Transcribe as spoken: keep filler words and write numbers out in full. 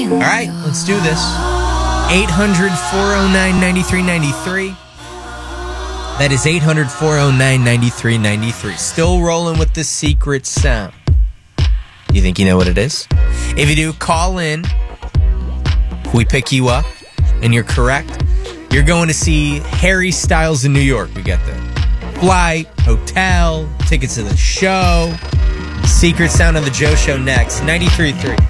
All right, let's do this. eight hundred, four oh nine, nine three nine three. That is eight hundred, four oh nine, nine three nine three. Still rolling with the secret sound. You think you know what it is? If you do, call in. We pick you up, and you're correct. You're going to see Harry Styles in New York. We got the flight, hotel, tickets to the show. Secret sound of the Joe Show next. ninety-three point three.